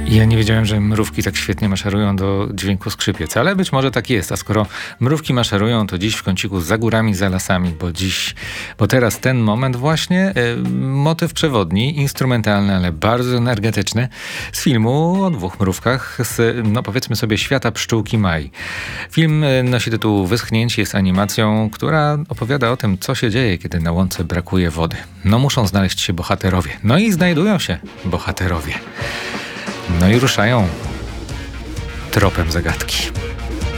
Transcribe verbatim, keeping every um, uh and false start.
Ja nie wiedziałem, że mrówki tak świetnie maszerują do dźwięku skrzypiec, ale być może tak jest. A skoro mrówki maszerują, to dziś w kąciku za górami, za lasami, bo dziś, bo teraz ten moment właśnie, y, motyw przewodni, instrumentalny, ale bardzo energetyczny, z filmu o dwóch mrówkach z, no powiedzmy sobie, świata pszczółki Mai. Film y, nosi tytuł Wyschnięcie, jest animacją, która opowiada o tym, co się dzieje, kiedy na łące brakuje wody. No muszą znaleźć się bohaterowie. No i znajdują się bohaterowie. No i ruszają tropem zagadki.